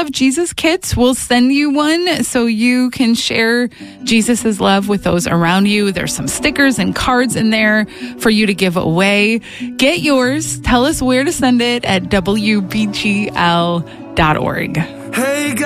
Love Jesus kits. We'll send you one so you can share Jesus's love with those around you. There's some stickers and cards in there for you to give away. Get yours. Tell us where to send it at WBGL.org. Hey,